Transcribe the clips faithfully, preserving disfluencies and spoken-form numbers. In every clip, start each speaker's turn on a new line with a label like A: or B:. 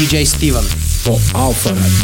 A: диджей Стивън
B: по Алфа Радио.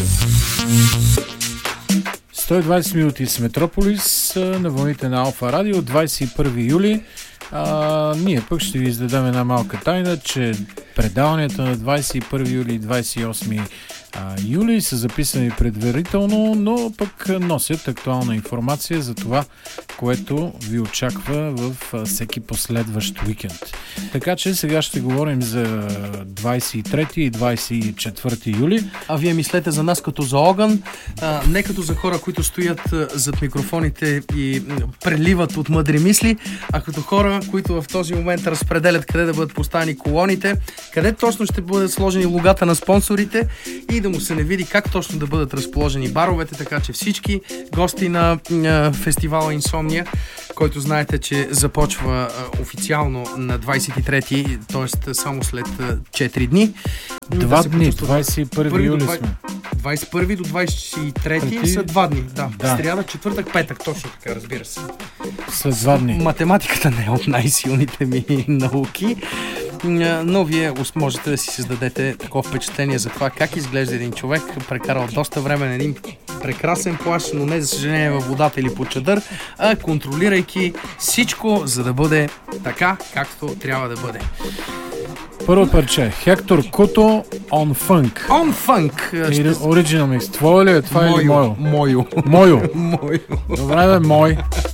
C: сто и двадесет минути с Метрополис на вълните на Алфа Радио, двадесет и първи юли. А, ние пък ще ви издадем една малка тайна, че предаванията на двадесет и първи юли и двадесет и осми юли са записани предварително, но пък носят актуална информация за това, което ви очаква в всеки последващ уикенд. Така че сега ще говорим за двадесет и трети и двадесет и четвърти юли.
A: А вие мислете за нас като за огън, а, не като за хора, които стоят зад микрофоните и преливат от мъдри мисли, а като хора, които в този момент разпределят къде да бъдат поставени колоните, къде точно ще бъдат сложени логата на спонсорите и да му се не види как точно да бъдат разположени баровете, така че всички гости на а, фестивала Инсомния, който знаете, че започва а, официално на двадесет и трети, т.е. само след а, четири дни.
C: Два да дни, двадесет и първи юли сме.
A: двадесет и първи до двадесет и трети са два дни. Да, да. Сряда, четвъртък, петък, точно така, разбира се.
C: След два дни.
A: Математиката не е от най-силните ми науки, но вие можете да си създадете такова впечатление за това как изглежда един човек, прекарал доста време на един прекрасен плаж, но не за съжаление във водата или по чадър, а контролирайки всичко, за да бъде така, както трябва да бъде.
C: Първо парче, Хектор Куто, On Funk.
A: On Funk.
C: Оригинал микс. Твое ли е? Това е или мое?
A: Мойо.
C: Мойо.
A: Мойо.
C: Добре, бе, мой.